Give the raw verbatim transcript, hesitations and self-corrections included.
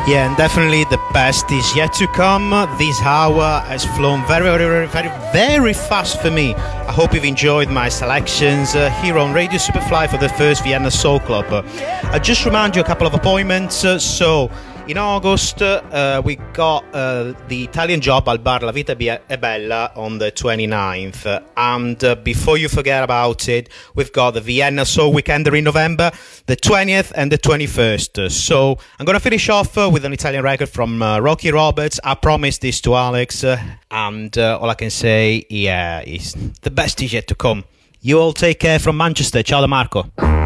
Yeah, and definitely the best is yet to come. This hour has flown very, very, very, very, very fast for me. I hope you've enjoyed my selections uh, here on Radio Superfly for the first Vienna Soul Club. Uh, I just remind you a couple of appointments. Uh, so, in August, uh, we got uh, the Italian job Al Bar La Vita è Bella on the twenty-ninth. Uh, and uh, before you forget about it, we've got the Vienna Soul Weekender in November, the twentieth and the twenty-first. Uh, so I'm going to finish off uh, with an Italian record from uh, Rocky Roberts. I promised this to Alex. Uh, and uh, all I can say, yeah, is the best is yet to come. You all take care from Manchester. Ciao da Marco.